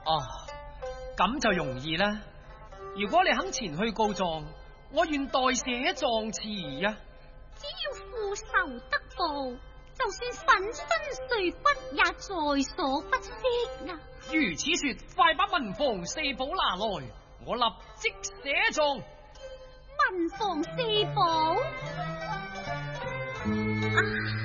咁就容易啦。如果你肯前去告狀，我願代寫狀詞啊。 只要父仇得報，就算粉身碎骨也在所不惜啊！ 如此說，快把文房四寶拿來，我立即寫狀。 文房四寶啊！